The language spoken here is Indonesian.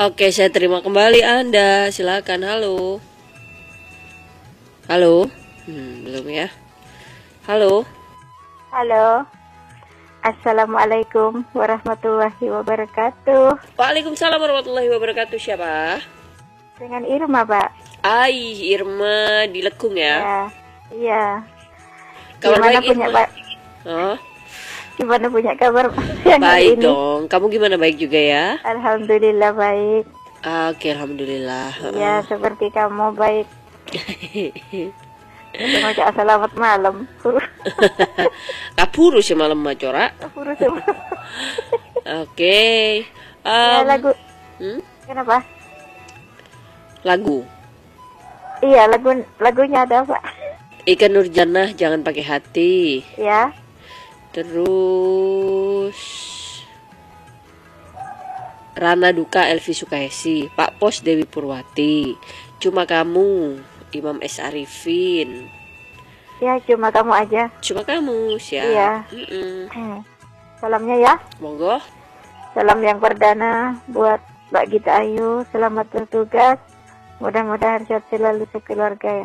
Oke, saya terima kembali Anda. Silakan. Halo. Halo. Belum ya. Halo. Halo, Assalamualaikum warahmatullahi wabarakatuh. Waalaikumsalam warahmatullahi wabarakatuh. Siapa? Dengan Irma, Pak. Irma di Lekung ya. Ya, iya. Kabar Gimana baik, punya Irma? Pak? Oh, Gimana punya kabar Pak? Yang hari baik ini? dong. Kamu gimana, baik juga ya? Alhamdulillah baik. Oke, alhamdulillah. Iya, seperti kamu baik. Mengucap selamat malam. Kapuru sih malam macora. Urus semua. Oke. Ya, lagu. Kenapa? Lagu. Iya, lagunya ada Pak. Ikan Nurjanah, jangan pakai hati. Ya. Terus Rana Duka Elvi Sukaisi, Pak Pos Dewi Purwati, Cuma Kamu Imam S. Arifin. Ya, cuma kamu aja. Cuma Kamu, siap. Iya. Salamnya ya. Monggo. Salam yang perdana buat Mbak Gita Ayu. Selamat bertugas. Mudah-mudahan sehat selalu sekeluarga ya.